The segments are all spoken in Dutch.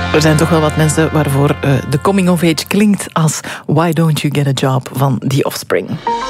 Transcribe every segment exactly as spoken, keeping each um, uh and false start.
Er zijn toch wel wat mensen waarvoor uh, de coming of age klinkt als Why Don't You Get a Job van The Offspring.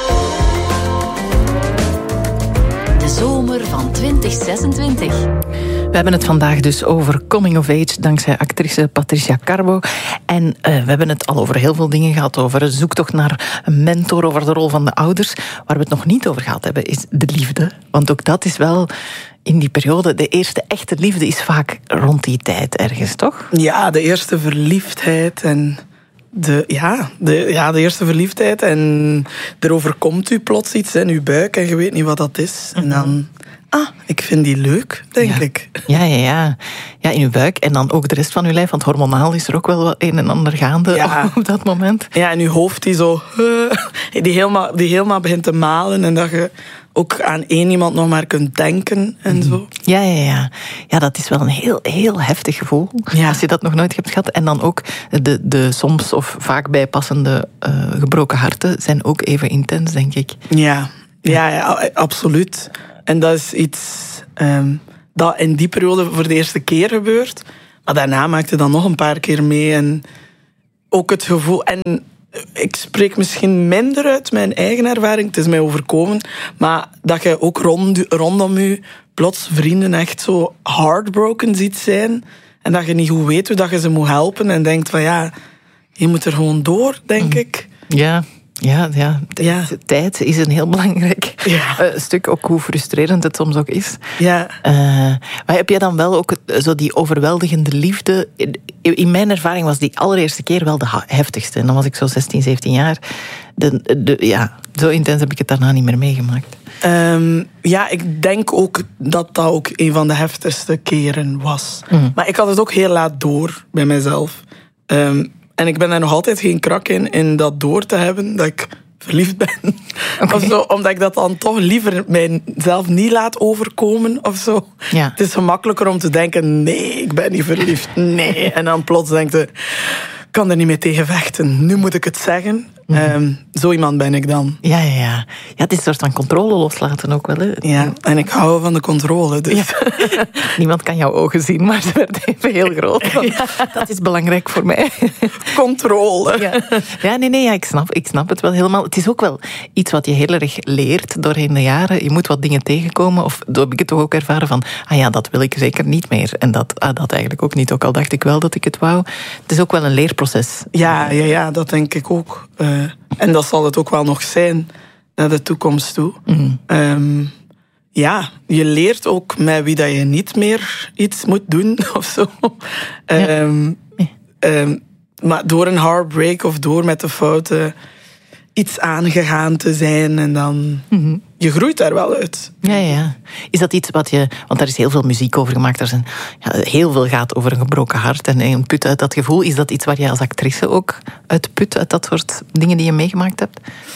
De zomer van twintig zesentwintig. We hebben het vandaag dus over coming of age, dankzij actrice Patricia Carbo. En uh, we hebben het al over heel veel dingen gehad, over een zoektocht naar een mentor, over de rol van de ouders. Waar we het nog niet over gehad hebben, is de liefde. Want ook dat is wel in die periode, de eerste echte liefde is vaak rond die tijd ergens, toch? Ja, de eerste verliefdheid en... De, ja, de, ja, de eerste verliefdheid en er overkomt u plots iets in uw buik en je weet niet wat dat is. En dan, ah, ik vind die leuk, denk ja. ik. Ja, ja, ja. Ja, in uw buik en dan ook de rest van uw lijf, want hormonaal is er ook wel wat een en ander gaande ja. op dat moment. Ja, en uw hoofd die zo, uh, die, helemaal, die helemaal begint te malen en dat je ook aan één iemand nog maar kunt denken en zo. Ja, ja, ja. Ja, dat is wel een heel, heel heftig gevoel. Ja. Als je dat nog nooit hebt gehad. En dan ook de, de soms of vaak bijpassende uh, gebroken harten zijn ook even intens, denk ik. Ja, ja, ja, absoluut. En dat is iets um, dat in die periode voor de eerste keer gebeurt. Maar daarna maakte dan nog een paar keer mee. En ook het gevoel... En ik spreek misschien minder uit mijn eigen ervaring, het is mij overkomen, maar dat je ook rond, rondom je plots vrienden echt zo heartbroken ziet zijn en dat je niet goed weet hoe dat je ze moet helpen en denkt van ja, je moet er gewoon door, denk ik. Ja. Ja, ja. ja. Tijd is een heel belangrijk ja. uh, stuk, ook hoe frustrerend het soms ook is. Ja. Uh, maar heb je dan wel ook zo die overweldigende liefde? In mijn ervaring was die allereerste keer wel de heftigste. En dan was ik zo zestien, zeventien jaar. De, de, ja, zo intens heb ik het daarna niet meer meegemaakt. Um, ja, ik denk ook dat dat ook een van de heftigste keren was. Mm. Maar ik had het ook heel laat door bij mezelf. Um, En ik ben daar nog altijd geen krak in, in dat door te hebben, dat ik verliefd ben. Okay. Of zo, omdat ik dat dan toch liever mijzelf niet laat overkomen. Of zo. Ja. Het is gemakkelijker om te denken, nee, ik ben niet verliefd. Nee. En dan plots denk je, ik kan er niet mee tegen vechten. Nu moet ik het zeggen. Mm-hmm. Um, zo iemand ben ik dan. Ja, ja, ja. Ja, het is een soort van controle loslaten ook wel. Hè? Ja, en ik hou van de controle. Dus. Ja. Niemand kan jouw ogen zien, maar ze werden even heel groot. Ja. Dat is belangrijk voor mij. Controle. Ja, ja nee, nee, ja, ik, snap, ik snap het wel helemaal. Het is ook wel iets wat je heel erg leert doorheen de jaren. Je moet wat dingen tegenkomen. Of zo heb ik het toch ook ervaren van, ah ja, dat wil ik zeker niet meer. En dat, ah, dat eigenlijk ook niet. Ook al dacht ik wel dat ik het wou. Het is ook wel een leerproces. Ja, ja, ja, dat denk ik ook. Uh, en dat zal het ook wel nog zijn naar de toekomst toe. Mm. Um, ja, je leert ook met wie dat je niet meer iets moet doen of zo. Ja. Um, ja. um, maar door een heartbreak of door met de fouten iets aangegaan te zijn en dan... Mm-hmm. Je groeit daar wel uit. Ja, ja. Is dat iets wat je... Want daar is heel veel muziek over gemaakt. Er zijn, ja, heel veel gaat over een gebroken hart en een put uit dat gevoel. Is dat iets waar je als actrice ook uit put, uit dat soort dingen die je meegemaakt hebt?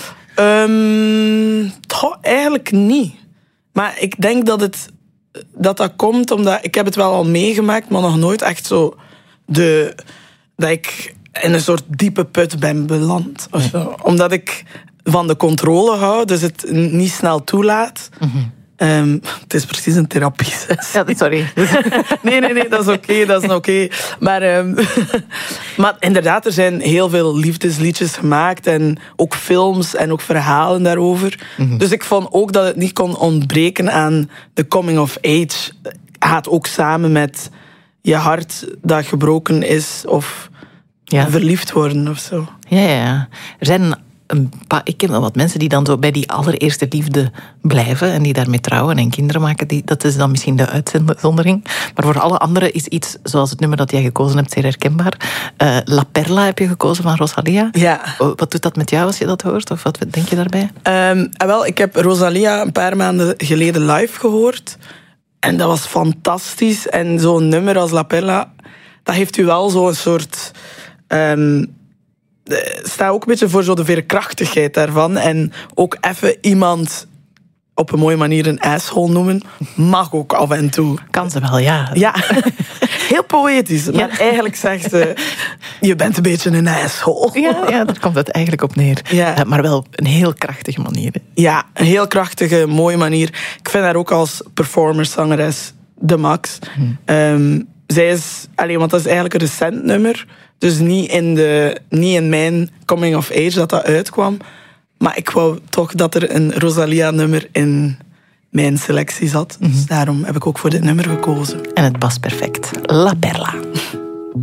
Um, toch, eigenlijk niet. Maar ik denk dat, het, dat dat komt omdat... Ik heb het wel al meegemaakt, maar nog nooit echt zo... De, dat ik in een soort diepe put ben beland. Of zo. Omdat ik... van de controle hou, dus het niet snel toelaat. Mm-hmm. Um, het is precies een therapie. Ja, sorry. nee, nee, nee, dat is oké, okay, dat is oké. Okay. Maar, um, maar inderdaad, er zijn heel veel liefdesliedjes gemaakt en ook films en ook verhalen daarover. Mm-hmm. Dus ik vond ook dat het niet kon ontbreken aan de coming of age. Gaat ook samen met je hart dat gebroken is of ja. verliefd worden of zo. Ja, ja, ja. Er zijn... Een paar, ik ken wel wat mensen die dan zo bij die allereerste liefde blijven en die daarmee trouwen en kinderen maken. Die, dat is dan misschien de uitzondering. Maar voor alle anderen is iets zoals het nummer dat jij gekozen hebt zeer herkenbaar. Uh, La Perla heb je gekozen van Rosalia. Ja. Wat doet dat met jou als je dat hoort? Of wat denk je daarbij? Um, wel, ik heb Rosalia een paar maanden geleden live gehoord. En dat was fantastisch. En zo'n nummer als La Perla, dat heeft u wel zo'n soort... Um, sta ook een beetje voor zo de veerkrachtigheid daarvan. En ook even iemand op een mooie manier een asshole noemen, mag ook af en toe. Kan ze wel, ja. Ja, heel poëtisch. Maar ja. eigenlijk zegt ze, je bent een beetje een asshole. Ja, ja, daar komt het eigenlijk op neer. Ja. Maar wel een heel krachtige manier. Ja, een heel krachtige, mooie manier. Ik vind haar ook als performer, zangeres de max. Hmm. Um, zij is... Allee, want dat is eigenlijk een recent nummer. Dus niet in, de, niet in mijn coming of age dat dat uitkwam. Maar ik wou toch dat er een Rosalia-nummer in mijn selectie zat. Mm-hmm. Dus daarom heb ik ook voor dit nummer gekozen. En het past perfect. La Perla.